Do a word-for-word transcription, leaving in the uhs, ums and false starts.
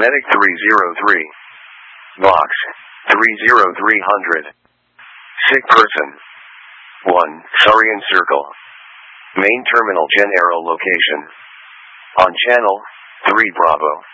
Medic three zero three. Box three zero three hundred. Sick person. one. Sarian Circle. Main terminal Gen Aero location. On channel three Bravo.